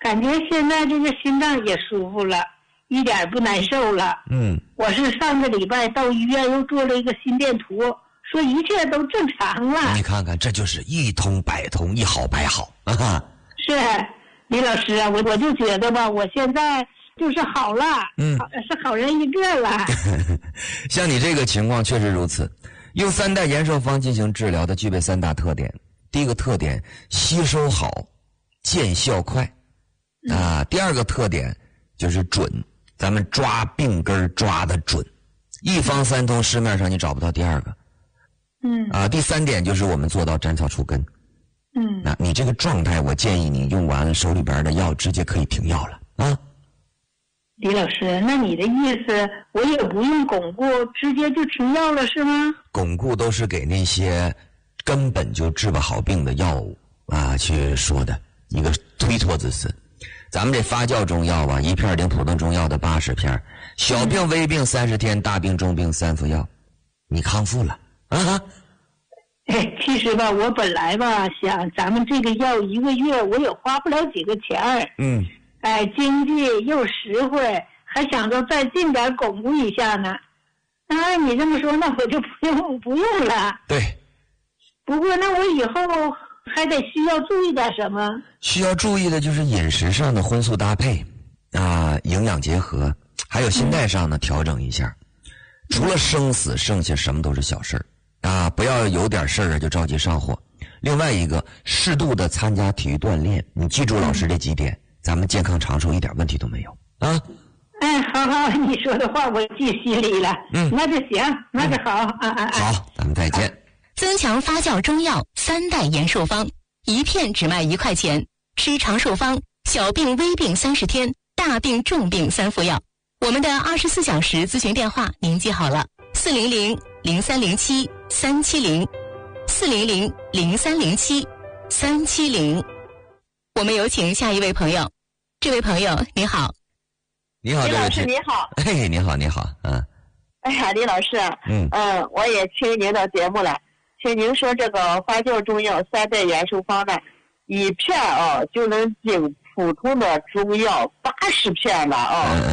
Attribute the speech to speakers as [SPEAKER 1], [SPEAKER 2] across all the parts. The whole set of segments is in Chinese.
[SPEAKER 1] 感觉现在这个心脏也舒服了，一点不难受了。我是上个礼拜到医院又做了一个心电图，说一切都正常了。
[SPEAKER 2] 你看看，这就是一通百通，一好百好啊！
[SPEAKER 1] 是李老师啊，我就觉得吧，我现在就是好了，是好人一个了。
[SPEAKER 2] 像你这个情况确实如此。用3代延寿方进行治疗的具备3大特点。第一个特点，吸收好，见效快。第二个特点就是准，咱们抓病根抓得准，一方三通，市面上你找不到第二个。第3点就是我们做到斩草除根。那你这个状态，我建议你用完了手里边的药，直接可以停药了啊。
[SPEAKER 1] 李老师，那你的意思，我也不用巩固，直接就停药了是吗？
[SPEAKER 2] 巩固都是给那些根本就治不好病的药物去说的一个推脱之词。咱们这发酵中药一片顶普通中药的80片，小病微病30天，大病重病3副药，你康复了啊。
[SPEAKER 1] 其实吧，我本来吧想咱们这个药1个月我也花不了几个钱儿，经济又实惠，还想着再进点巩固一下呢。你这么说，那我就不用了。
[SPEAKER 2] 对。
[SPEAKER 1] 不过那我以后还得需要注意点什么？
[SPEAKER 2] 需要注意的就是饮食上的荤素搭配营养结合，还有心态上呢调整一下。除了生死，剩下什么都是小事儿不要有点事儿就着急上火。另外一个，适度的参加体育锻炼，你记住老师这几点，咱们健康长寿一点问题都没有啊。
[SPEAKER 1] 好，你说的话我记心里了。那就行，那就好
[SPEAKER 2] 好，咱们再见。
[SPEAKER 3] 增强发酵中药3代延寿方，一片只卖1块钱，吃长寿方，小病微病30天，大病重病3副药。我们的24小时咨询电话您记好了，400-0307-370，400-0307-370。我们有请下一位朋友。这位朋友你好。
[SPEAKER 2] 你好，
[SPEAKER 4] 李老师你好。
[SPEAKER 2] 你好你好。
[SPEAKER 4] 哎呀，李老师，我也听您的节目了，听您说这个发酵中药3代延寿方呢，一片就能顶普通的中药80片了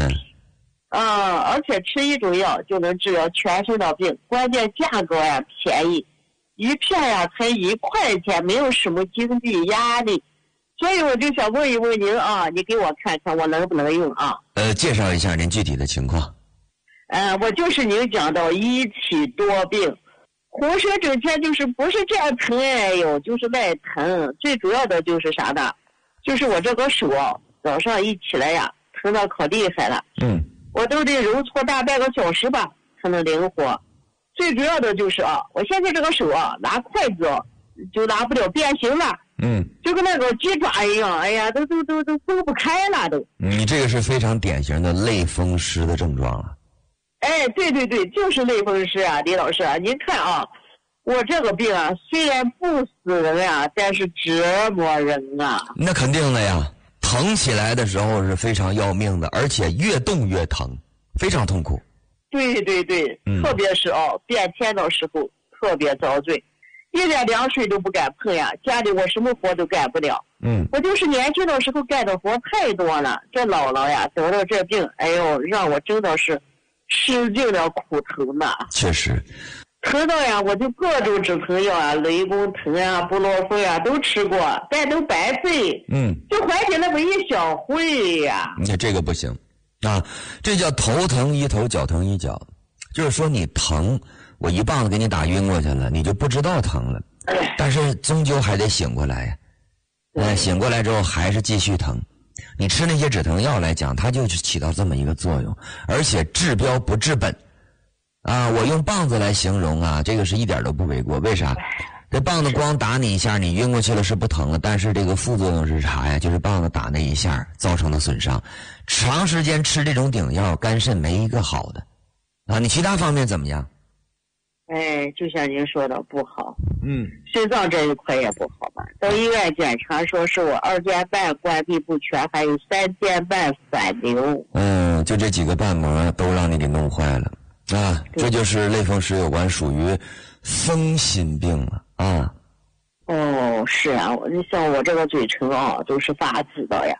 [SPEAKER 4] 而且吃一种药就能治疗全身的病，关键价格便宜，一片才1块钱，没有什么经济压力，所以我就想问一问您你给我看看我能不能用
[SPEAKER 2] 介绍一下您具体的情况。
[SPEAKER 4] 我就是您讲到一体多病，浑身整天就是不是这样疼就是那疼，最主要的就是啥呢？就是我这个手早上一起来疼得可厉害了，我都得揉搓大半个小时吧才能灵活。最主要的就是我现在这个手拿筷子就拿不了，变形了，就跟那个鸡爪一样，都分不开了都。
[SPEAKER 2] 你这个是非常典型的类风湿的症状了。
[SPEAKER 4] 对，就是类风湿李老师您看我这个病虽然不死人但是折磨人
[SPEAKER 2] 那肯定的呀，疼起来的时候是非常要命的，而且越动越疼，非常痛苦。
[SPEAKER 4] 对，特别是变天的时候特别遭罪，一点凉水都不敢碰家里我什么活都干不了。我就是年轻的时候干的活太多了，这老了得了这病，让我真的是吃尽了苦头呢。
[SPEAKER 2] 确实
[SPEAKER 4] 疼到我就各种止疼药雷公疼布洛芬都吃过，但都白费。就缓解那么一小会
[SPEAKER 2] 你这个不行这叫头疼医头，脚疼医脚。就是说你疼，我一棒子给你打晕过去了，你就不知道疼了，但是终究还得醒过来醒过来之后还是继续疼。你吃那些止疼药来讲，它就起到这么一个作用，而且治标不治本我用棒子来形容这个是一点都不为过。为啥？这棒子光打你一下，你晕过去了是不疼了，但是这个副作用是啥呀？就是棒子打那一下造成的损伤，长时间吃这种顶药，肝肾没一个好的你其他方面怎么样？
[SPEAKER 4] 就像您说的不好，肾脏这一块也不好吧？到医院检查说是我2间半关闭不全，还有3间半反流。
[SPEAKER 2] 就这几个瓣膜都让你给弄坏了这就是类风湿有关，属于风心病了
[SPEAKER 4] 是你像我这个嘴唇都是发紫的